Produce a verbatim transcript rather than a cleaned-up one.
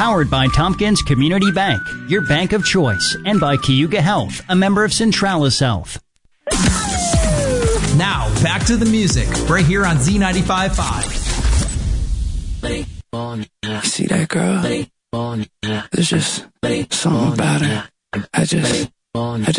Powered by Tompkins Community Bank, your bank of choice, and by Cayuga Health, a member of Centralis Health. Now, back to the music, right here on Z ninety-five point five. See that girl? There's just something about her. I just, I just